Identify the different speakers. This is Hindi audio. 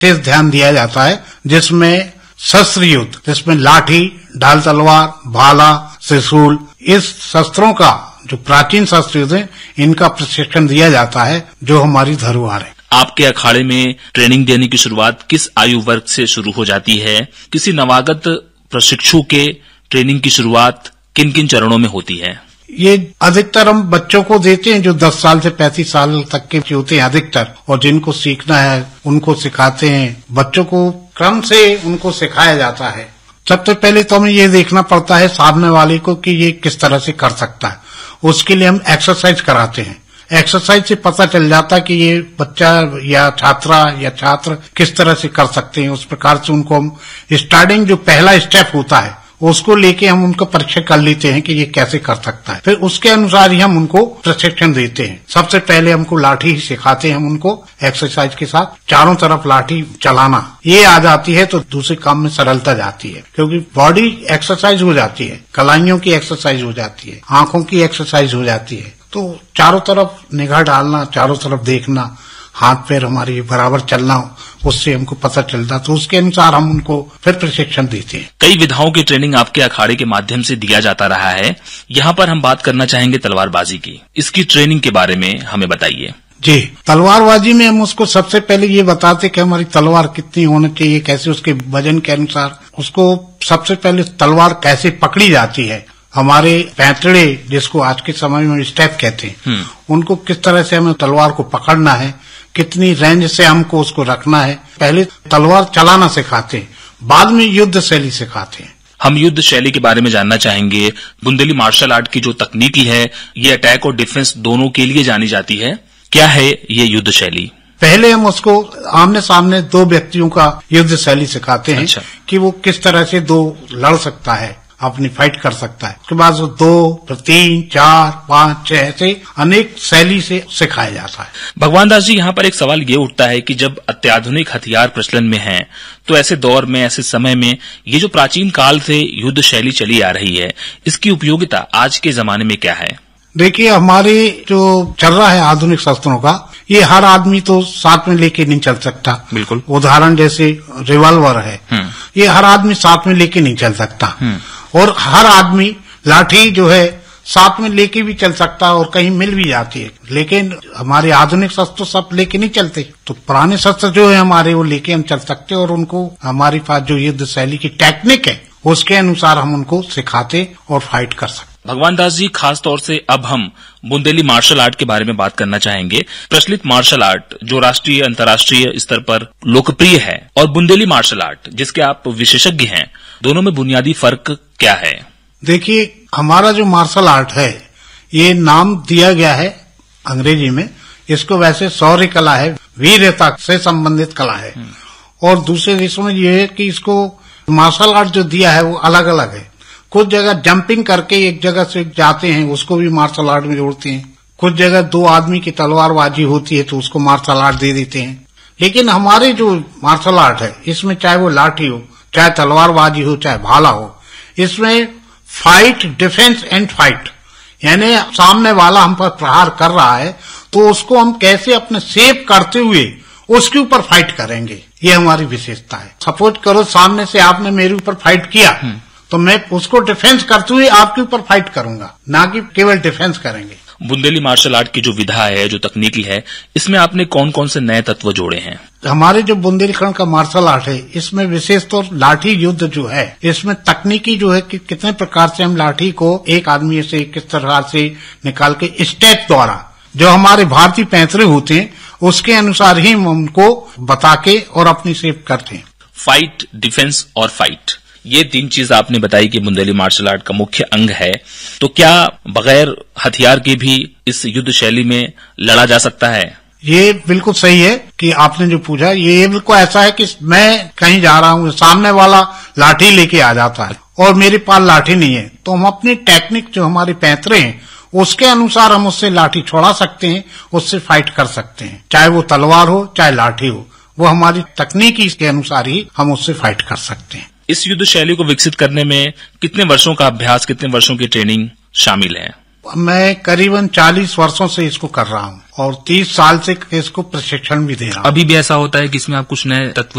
Speaker 1: विशेष ध्यान दिया जाता है, जिसमें शस्त्र युद्ध, जिसमें लाठी, ढाल तलवार, भाला, त्रिशूल, इस शस्त्रों का जो प्राचीन शस्त्र युद्ध है, इनका प्रशिक्षण दिया जाता है, जो हमारी धरोहर है।
Speaker 2: आपके अखाड़े में ट्रेनिंग देने की शुरुआत किस आयु वर्ग से शुरू हो जाती है? किसी नवागत प्रशिक्षु के ट्रेनिंग की शुरुआत किन किन चरणों में होती है?
Speaker 1: ये अधिकतर हम बच्चों को देते हैं जो 10 साल से 35 साल तक के होते हैं अधिकतर, और जिनको सीखना है उनको सिखाते हैं। बच्चों को क्रम से उनको सिखाया जाता है। सबसे पहले तो हमें ये देखना पड़ता है सामने वाले को कि ये किस तरह से कर सकता है। उसके लिए हम एक्सरसाइज कराते हैं। एक्सरसाइज से पता चल जाता है कि ये बच्चा या छात्रा या छात्र किस तरह से कर सकते हैं। उस प्रकार से उनको हम स्टार्टिंग जो पहला स्टेप होता है उसको लेके हम उनको परीक्षण कर लेते हैं कि ये कैसे कर सकता है। फिर उसके अनुसार ही हम उनको प्रशिक्षण देते हैं। सबसे पहले हमको लाठी ही सिखाते हैं, हम उनको एक्सरसाइज के साथ चारों तरफ लाठी चलाना, ये आ जाती है तो दूसरे काम में सरलता जाती है, क्योंकि बॉडी एक्सरसाइज हो जाती है, कलाइयों की एक्सरसाइज हो जाती है, आंखों की एक्सरसाइज हो जाती है। तो चारों तरफ निगाह डालना, चारों तरफ देखना, हाथ पैर हमारी बराबर चलना, उससे हमको पता चलता, तो उसके अनुसार हम उनको फिर प्रशिक्षण देते हैं।
Speaker 2: कई विधाओं की ट्रेनिंग आपके अखाड़े के माध्यम से दिया जाता रहा है। यहाँ पर हम बात करना चाहेंगे तलवारबाजी की। इसकी ट्रेनिंग के बारे में हमें बताइए।
Speaker 1: जी, तलवारबाजी में हम उसको सबसे पहले ये बताते कि हमारी तलवार कितनी होनी चाहिए, कैसे उसके वजन के अनुसार उसको सबसे पहले तलवार कैसे पकड़ी जाती है। हमारे पैंतड़े, जिसको आज के समय में स्टेप कहते हैं, उनको किस तरह से हमें तलवार को पकड़ना है, कितनी रेंज से हमको उसको रखना है। पहले तलवार चलाना सिखाते हैं, बाद में युद्ध शैली सिखाते हैं।
Speaker 2: हम युद्ध शैली के बारे में जानना चाहेंगे। बुंदेली मार्शल आर्ट की जो तकनीकी है, ये अटैक और डिफेंस दोनों के लिए जानी जाती है। क्या है ये युद्ध शैली?
Speaker 1: पहले हम उसको आमने सामने दो व्यक्तियों का युद्ध शैली सिखाते हैं। अच्छा। कि वो किस तरह से दो लड़ सकता है, अपनी फाइट कर सकता है। उसके बाद 2, 3, 4, 5, 6 ऐसे अनेक शैली से सिखाया जाता है।
Speaker 2: भगवान दास जी, यहाँ पर एक सवाल ये उठता है कि जब अत्याधुनिक हथियार प्रचलन में हैं, तो ऐसे दौर में, ऐसे समय में ये जो प्राचीन काल से युद्ध शैली चली आ रही है, इसकी उपयोगिता आज के जमाने में क्या है?
Speaker 1: देखिए, हमारे जो चल रहा है आधुनिक शस्त्रों का, ये हर आदमी तो साथ में लेके नहीं चल सकता।
Speaker 2: बिल्कुल।
Speaker 1: उदाहरण जैसे रिवॉल्वर है, ये हर आदमी साथ में लेके नहीं चल सकता। और हर आदमी लाठी जो है साथ में लेके भी चल सकता है और कहीं मिल भी जाती है। लेकिन हमारे आधुनिक शस्त्र तो सब लेके नहीं चलते, तो पुराने शस्त्र जो है हमारे, वो लेके हम चल सकते और उनको हमारे पास जो युद्ध शैली की टेक्निक है उसके अनुसार हम उनको सिखाते और फाइट कर सकते।
Speaker 2: भगवान दास जी, खास तौर से अब हम बुंदेली मार्शल आर्ट के बारे में बात करना चाहेंगे। प्रचलित मार्शल आर्ट जो राष्ट्रीय अंतर्राष्ट्रीय स्तर पर लोकप्रिय है, और बुंदेली मार्शल आर्ट जिसके आप विशेषज्ञ हैं, दोनों में बुनियादी फर्क क्या है?
Speaker 1: देखिए, हमारा जो मार्शल आर्ट है, ये नाम दिया गया है अंग्रेजी में। इसको वैसे शौर्य कला है, वीरता से संबंधित कला है। और दूसरे देशों में ये है कि इसको मार्शल आर्ट जो दिया है वो अलग अलग है। कुछ जगह जंपिंग करके एक जगह से जाते हैं, उसको भी मार्शल आर्ट में जोड़ते हैं। कुछ जगह 2 आदमी की तलवारबाजी होती है तो उसको मार्शल आर्ट दे देते हैं। लेकिन हमारे जो मार्शल आर्ट है, इसमें चाहे वो लाठी हो, चाहे तलवारबाजी हो, चाहे भाला हो, इसमें फाइट, डिफेंस एंड फाइट, यानी सामने वाला हम पर प्रहार कर रहा है तो उसको हम कैसे अपने सेव करते हुए उसके ऊपर फाइट करेंगे, ये हमारी विशेषता है। सपोज करो सामने से आपने मेरे ऊपर फाइट किया, तो मैं उसको डिफेंस करते हुए आपके ऊपर फाइट करूंगा, ना कि केवल डिफेंस करेंगे।
Speaker 2: बुंदेली मार्शल आर्ट की जो विधा है, जो तकनीकी है, इसमें आपने कौन कौन से नए तत्व जोड़े हैं?
Speaker 1: हमारे जो बुंदेलखंड का मार्शल आर्ट है, इसमें विशेष तौर लाठी युद्ध जो है, इसमें तकनीकी जो है कि कितने प्रकार से हम लाठी को एक आदमी से किस तरह से निकाल के स्टेप द्वारा, जो हमारे भारतीय पैंतरे होते हैं, उसके अनुसार ही हम उनको बता के और अपनी सेव करते हैं।
Speaker 2: फाइट, डिफेंस और फाइट, ये 3 चीज आपने बताई कि बुंदेली मार्शल आर्ट का मुख्य अंग है। तो क्या बगैर हथियार के भी इस युद्ध शैली में लड़ा जा सकता है?
Speaker 1: ये बिल्कुल सही है कि आपने जो पूछा, ये बिल्कुल ऐसा है कि मैं कहीं जा रहा हूँ, सामने वाला लाठी लेके आ जाता है और मेरे पास लाठी नहीं है, तो हम अपनी टेक्निक जो हमारे पैंतरे हैं उसके अनुसार हम उससे लाठी छोड़ा सकते हैं, उससे फाइट कर सकते हैं। चाहे वो तलवार हो, चाहे लाठी हो, वो हमारी तकनीकी के अनुसार ही हम उससे फाइट कर सकते हैं।
Speaker 2: इस युद्ध शैली को विकसित करने में कितने वर्षों का अभ्यास, कितने वर्षों की ट्रेनिंग शामिल है?
Speaker 1: मैं करीबन 40 वर्षों से इसको कर रहा हूँ और 30 साल से इसको प्रशिक्षण भी दे रहा हूँ।
Speaker 2: अभी भी ऐसा होता है कि इसमें आप कुछ नए तत्व